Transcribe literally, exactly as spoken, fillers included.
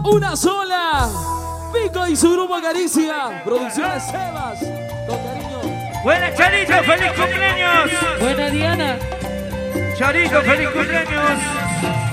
una sola. Pico y su grupo Acaricia. Producciones Sebas. Con cariño. Buena Charito, feliz cumpleaños. Buena Diana. Charito, feliz cumpleaños.